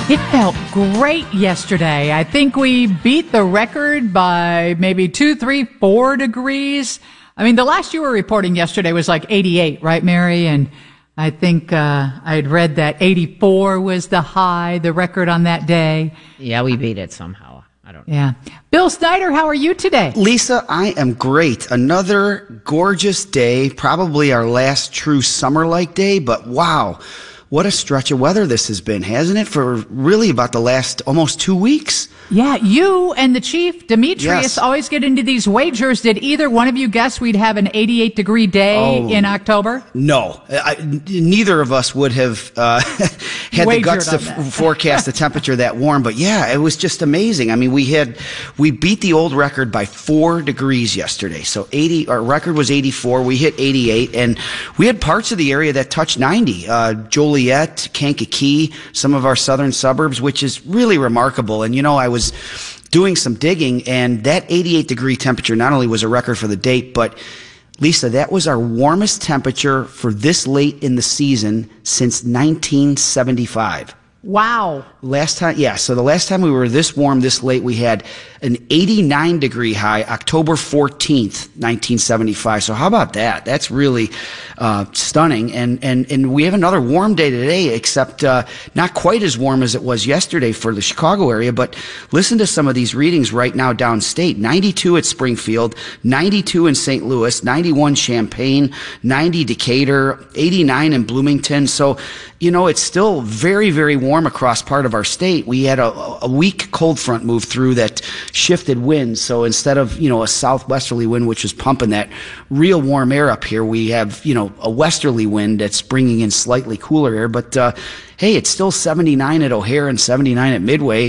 It felt great yesterday. I think we beat the record by maybe 2, 3, 4 degrees. I mean, the last you were reporting yesterday was like 88, right, Mary? And I think I had read that 84 was the high, the record on that day. Yeah, we beat it somehow. I don't know. Yeah. Bill Snyder, how are you today? Lisa, I am great. Another gorgeous day, probably our last true summer-like day, but wow. What a stretch of weather this has been, hasn't it? For really about the last almost 2 weeks. Yeah, you and the chief, Demetrius, always get into these wagers. Did either one of you guess we'd have an 88-degree day in October? No. Neither of us would have had the guts to forecast the temperature that warm. But, yeah, it was just amazing. I mean, we beat the old record by 4 degrees yesterday. So our record was 84. We hit 88. And we had parts of the area that touched 90. Joliet, Kankakee, some of our southern suburbs, which is really remarkable. And, you know, I was doing some digging, and that 88-degree temperature not only was a record for the date, but, Lisa, that was our warmest temperature for this late in the season since 1975. Wow. So the last time we were this warm this late, we had an 89-degree high, October 14th, 1975. So how about that? That's really stunning. And we have another warm day today, except not quite as warm as it was yesterday for the Chicago area. But listen to some of these readings right now downstate. 92 at Springfield, 92 in St. Louis, 91 Champaign, 90 Decatur, 89 in Bloomington. So, you know, it's still very, very warm across part of our state. We had a weak cold front move through that shifted winds. So instead of, you know, a southwesterly wind, which was pumping that real warm air up here, we have, you know, a westerly wind that's bringing in slightly cooler air. But, hey, it's still 79 at O'Hare and 79 at Midway.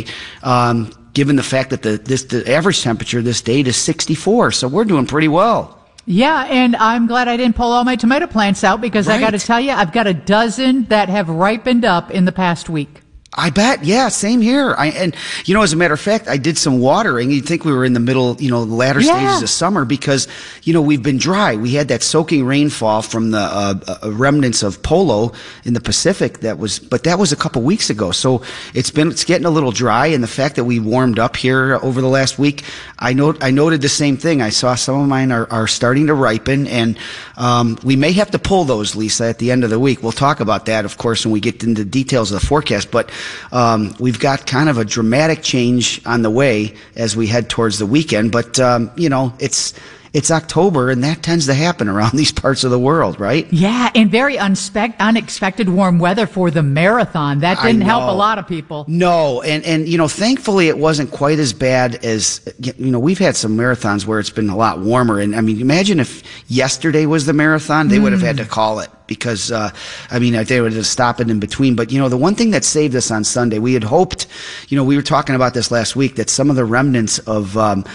Given the fact that the average temperature this date is 64. So we're doing pretty well. Yeah, and I'm glad I didn't pull all my tomato plants out because I got to tell you, I've got a dozen that have ripened up in the past week. I bet. Yeah, same here. And, you know, as a matter of fact, I did some watering. You'd think we were in the middle, you know, the latter stages of summer because, you know, we've been dry. We had that soaking rainfall from the remnants of Polo in the Pacific but that was a couple weeks ago. So it's getting a little dry. And the fact that we warmed up here over the last week, I noted the same thing. I saw some of mine are starting to ripen, and we may have to pull those, Lisa, at the end of the week. We'll talk about that, of course, when we get into the details of the forecast. But we've got kind of a dramatic change on the way as we head towards the weekend. But, you know, it's October, and that tends to happen around these parts of the world, right? Yeah, and very unexpected warm weather for the marathon. That didn't help a lot of people. No, and you know, thankfully it wasn't quite as bad as, you know, we've had some marathons where it's been a lot warmer. And, I mean, imagine if yesterday was the marathon, they would have had to call it. Because, I mean, they would just stop it in between. But, you know, the one thing that saved us on Sunday, we had hoped, you know, we were talking about this last week, that some of the remnants of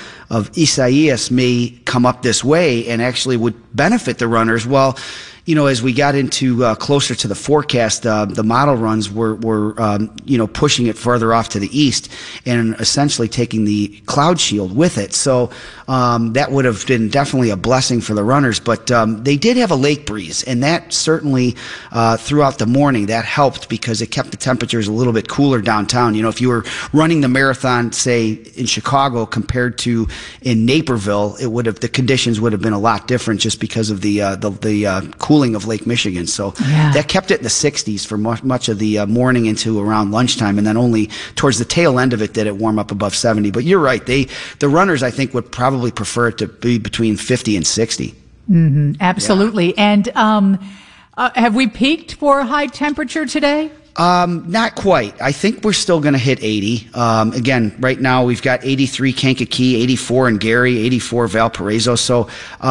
Isaias may come up this way and actually would benefit the runners. Well, you know, as we got into closer to the forecast, the model runs were you know, pushing it further off to the east and essentially taking the cloud shield with it. So that would have been definitely a blessing for the runners. But they did have a lake breeze, and that certainly throughout the morning that helped because it kept the temperatures a little bit cooler downtown. You know, if you were running the marathon, say in Chicago compared to in Naperville, the conditions would have been a lot different just because of the cooling of Lake Michigan. So that kept it in the 60s for much of the morning into around lunchtime, and then only towards the tail end of it did it warm up above 70. But you're right. The runners, I think, would probably prefer it to be between 50 and 60. Mm-hmm, absolutely. Yeah. And have we peaked for a high temperature today? Not quite. I think we're still going to hit 80. Again, right now we've got 83 Kankakee, 84 in Gary, 84 Valparaiso. So,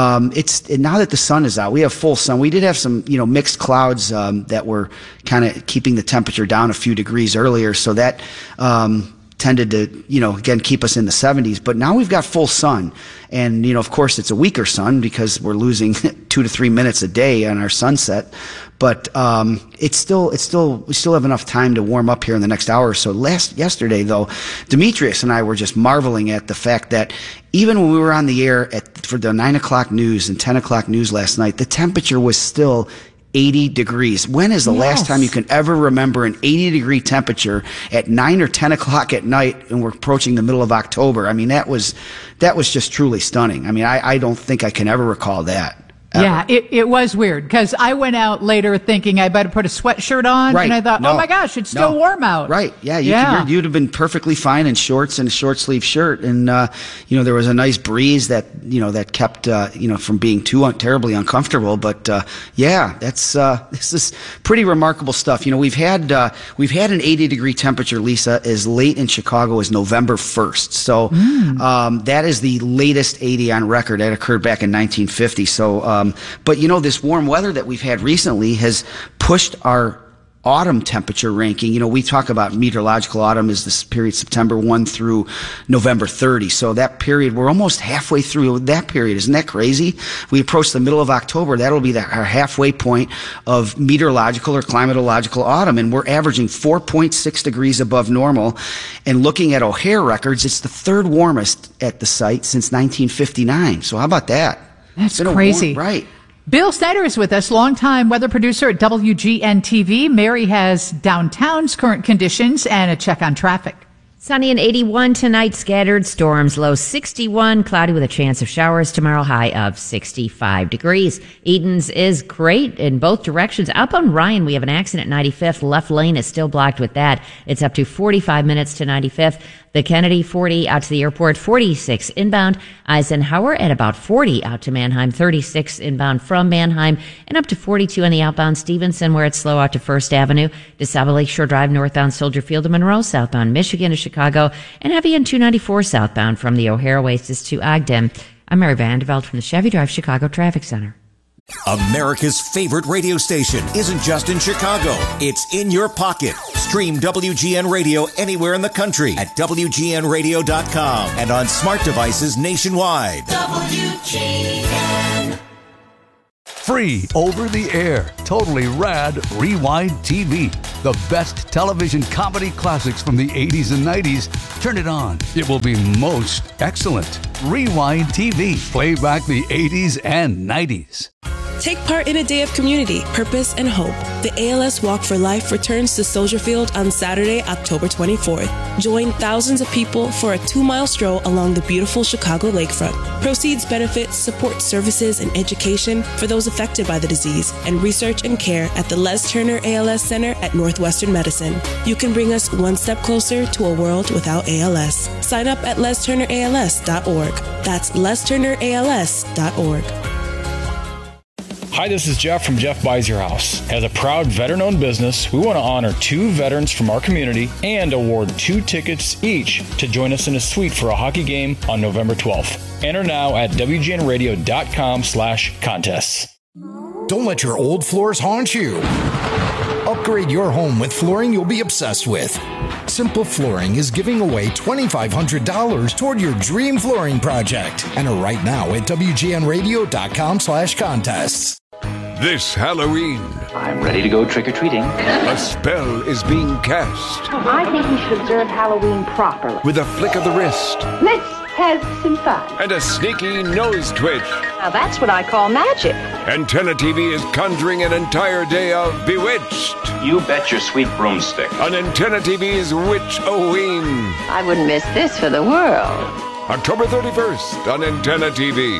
now that the sun is out, we have full sun. We did have some, you know, mixed clouds, that were kind of keeping the temperature down a few degrees earlier. So that, tended to, you know, again, keep us in the 70s. But now we've got full sun. And, you know, of course, it's a weaker sun because we're losing 2 to 3 minutes a day on our sunset. But we still have enough time to warm up here in the next hour or so. Yesterday, though, Demetrius and I were just marveling at the fact that even when we were on the air for the 9 o'clock news and 10 o'clock news last night, the temperature was still 80 degrees. When is the last time you can ever remember an 80-degree temperature at 9 or 10 o'clock at night, and we're approaching the middle of October? I mean, that was just truly stunning. I mean, I don't think I can ever recall that. Ever. Yeah, it was weird because I went out later thinking I better put a sweatshirt on, and I thought, oh my gosh, it's still warm out. Right? Yeah, you'd have been perfectly fine in shorts and a short sleeve shirt, and there was a nice breeze that that kept from being too terribly uncomfortable. But this is pretty remarkable stuff. We've had an 80-degree temperature, Lisa, as late in Chicago as November 1st. So that is the latest 80 on record. That occurred back in 1950. So. But this warm weather that we've had recently has pushed our autumn temperature ranking. We talk about meteorological autumn as this period September 1 through November 30. So that period, we're almost halfway through that period. Isn't that crazy? We approach the middle of October. That'll be our halfway point of meteorological or climatological autumn. And we're averaging 4.6 degrees above normal. And looking at O'Hare records, it's the third warmest at the site since 1959. So how about that? That's crazy. Right. Bill Snyder is with us, longtime weather producer at WGN-TV. Mary has downtown's current conditions and a check on traffic. Sunny and 81 tonight, scattered storms, low 61, cloudy with a chance of showers tomorrow, high of 65 degrees. Edens is great in both directions. Up on Ryan, we have an accident at 95th. Left lane is still blocked with that. It's up to 45 minutes to 95th. The Kennedy 40 out to the airport, 46 inbound. Eisenhower at about 40 out to Mannheim, 36 inbound from Mannheim, and up to 42 on the outbound Stevenson, where it's slow out to First Avenue. DeSable Lakeshore Drive northbound Soldier Field to Monroe, southbound Michigan to Chicago, and heavy in 294 southbound from the O'Hare Oasis to Ogden. I'm Mary Vanderveld from the Chevy Drive Chicago Traffic Center. America's favorite radio station isn't just in Chicago. It's in your pocket. Stream WGN Radio anywhere in the country at WGNradio.com and on smart devices nationwide. WGN. Free over the air, totally rad Rewind TV. The best television comedy classics from the 80s and 90s. Turn it on. It will be most excellent. Rewind TV. Play back the 80s and 90s. Take part in a day of community, purpose, and hope. The ALS Walk for Life returns to Soldier Field on Saturday, October 24th. Join thousands of people for a 2-mile stroll along the beautiful Chicago lakefront. Proceeds benefit support services and education for those affected by the disease and research and care at the Les Turner ALS Center at Northwestern Medicine. You can bring us one step closer to a world without ALS. Sign up at lesturnерals.org. That's lesturnерals.org. Hi, this is Jeff from Jeff Buys Your House. As a proud veteran-owned business, we want to honor 2 veterans from our community and award 2 tickets each to join us in a suite for a hockey game on November 12th. Enter now at WGNradio.com/contests. Don't let your old floors haunt you. Upgrade your home with flooring you'll be obsessed with. Simple Flooring is giving away $2,500 toward your dream flooring project. Enter right now at WGNradio.com/contests. This Halloween, I'm ready to go trick-or-treating. A spell is being cast. I think we should observe Halloween properly. With a flick of the wrist. Let's have some fun. And a sneaky nose twitch. Now that's what I call magic. Antenna TV is conjuring an entire day of Bewitched. You bet your sweet broomstick. On Antenna TV's Witch-O-Ween. I wouldn't miss this for the world. October 31st on Antenna TV.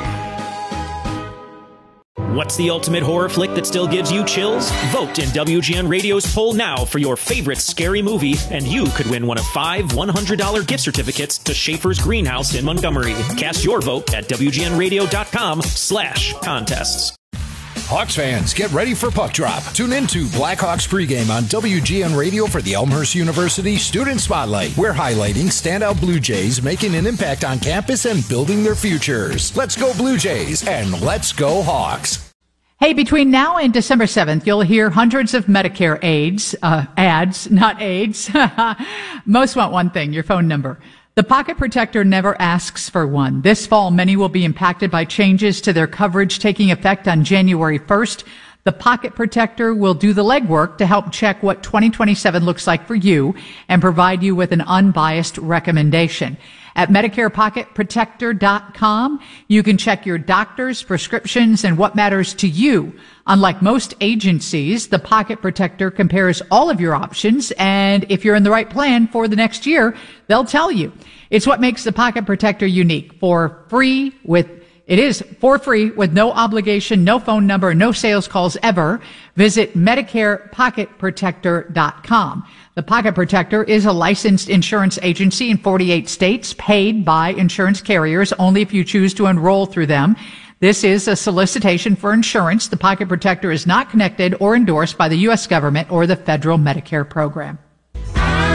What's the ultimate horror flick that still gives you chills? Vote in WGN Radio's poll now for your favorite scary movie, and you could win one of 5 $100 gift certificates to Schaefer's Greenhouse in Montgomery. Cast your vote at WGNradio.com/contests. Hawks fans, get ready for Puck Drop. Tune into Blackhawks pregame on WGN Radio for the Elmhurst University Student Spotlight. We're highlighting standout Blue Jays making an impact on campus and building their futures. Let's go Blue Jays and let's go Hawks. Hey, between now and December 7th, you'll hear hundreds of Medicare ads, not aids. Most want one thing, your phone number. The Pocket Protector never asks for one. This fall, many will be impacted by changes to their coverage taking effect on January 1st. The Pocket Protector will do the legwork to help check what 2027 looks like for you and provide you with an unbiased recommendation. At MedicarePocketProtector.com, you can check your doctor's prescriptions and what matters to you. Unlike most agencies, the Pocket Protector compares all of your options, and if you're in the right plan for the next year, they'll tell you. It's what makes the Pocket Protector unique. It is for free with no obligation, no phone number, no sales calls ever. Visit MedicarePocketProtector.com. The Pocket Protector is a licensed insurance agency in 48 states, paid by insurance carriers only if you choose to enroll through them. This is a solicitation for insurance. The Pocket Protector is not connected or endorsed by the U.S. government or the federal Medicare program.